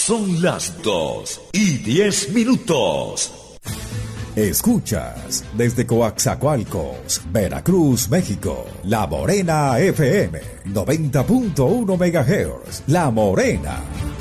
Son las 2:10. Escuchas desde Coaxacualcos, Veracruz, México, La Morena FM, 90.1 MHz, La Morena.